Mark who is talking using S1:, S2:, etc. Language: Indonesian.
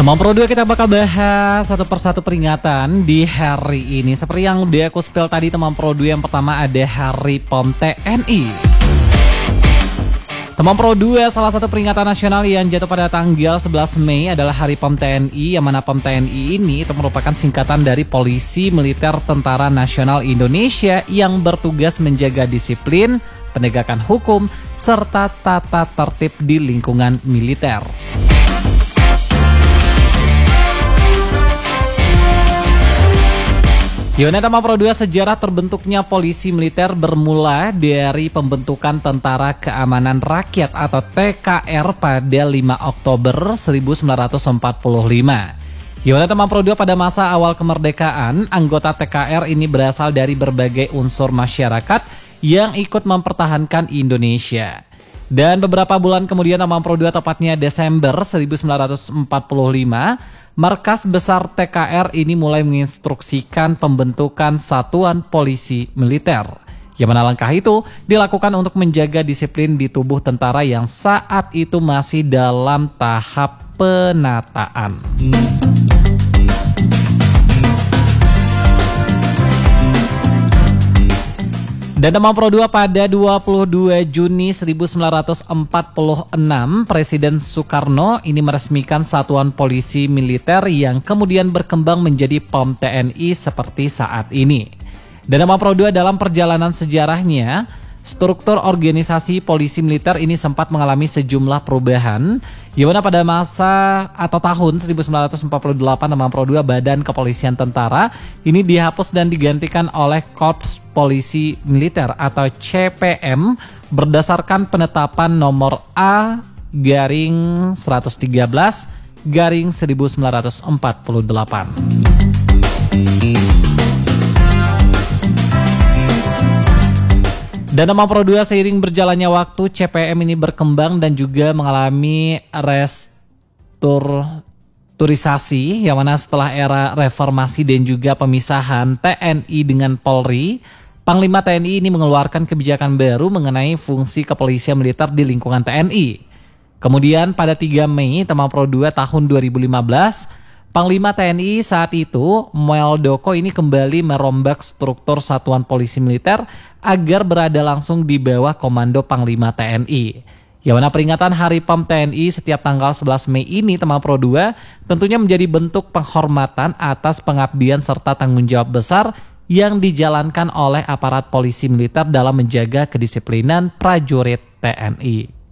S1: Teman Pro 2, kita bakal bahas satu persatu peringatan di hari ini. Seperti yang udah aku spill tadi teman Pro 2, yang pertama ada Hari POM TNI. Teman Pro 2, salah satu peringatan nasional yang jatuh pada tanggal 11 Mei adalah Hari POM TNI, yang mana POM TNI ini itu merupakan singkatan dari Polisi Militer Tentara Nasional Indonesia yang bertugas menjaga disiplin, penegakan hukum, serta tata tertib di lingkungan militer. Teman Pro 2, sejarah terbentuknya polisi militer bermula dari pembentukan Tentara Keamanan Rakyat atau TKR pada 5 Oktober 1945. Teman Pro 2, pada masa awal kemerdekaan, anggota TKR ini berasal dari berbagai unsur masyarakat yang ikut mempertahankan Indonesia. Dan beberapa bulan kemudian teman Pro 2, tepatnya Desember 1945, markas besar TKR ini mulai menginstruksikan pembentukan Satuan Polisi Militer. Yang mana langkah itu dilakukan untuk menjaga disiplin di tubuh tentara yang saat itu masih dalam tahap penataan. Dan teman Pro 2, pada 22 Juni 1946, Presiden Soekarno ini meresmikan Satuan Polisi Militer yang kemudian berkembang menjadi POM TNI seperti saat ini. Dan teman Pro 2, dalam perjalanan sejarahnya, struktur organisasi polisi militer ini sempat mengalami sejumlah perubahan, di mana pada masa atau tahun 1948 teman Pro 2, Badan Kepolisian Tentara ini dihapus dan digantikan oleh Korps Polisi Militer atau CPM berdasarkan penetapan nomor A/113/1948. Dan teman Pro 2, seiring berjalannya waktu, CPM ini berkembang dan juga mengalami restrukturisasi, yang mana setelah era reformasi dan juga pemisahan TNI dengan Polri, Panglima TNI ini mengeluarkan kebijakan baru mengenai fungsi kepolisian militer di lingkungan TNI. Kemudian pada 3 Mei teman Pro 2 tahun 2015, Panglima TNI saat itu, Muldoko ini kembali merombak struktur Satuan Polisi Militer agar berada langsung di bawah komando Panglima TNI. Yang mana peringatan Hari POM TNI setiap tanggal 11 Mei ini teman Pro 2 tentunya menjadi bentuk penghormatan atas pengabdian serta tanggung jawab besar yang dijalankan oleh aparat polisi militer dalam menjaga kedisiplinan prajurit TNI.